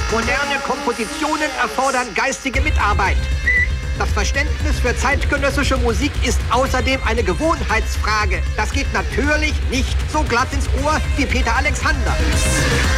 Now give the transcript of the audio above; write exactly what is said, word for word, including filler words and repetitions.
Moderne Kompositionen erfordern geistige Mitarbeit. Das Verständnis für zeitgenössische Musik ist außerdem eine Gewohnheitsfrage. Das geht natürlich nicht so glatt ins Ohr wie Peter Alexander.